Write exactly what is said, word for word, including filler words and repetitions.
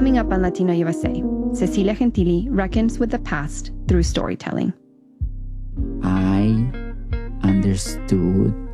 Coming up on Latino U S A, Cecilia Gentili reckons with the past through storytelling. I understood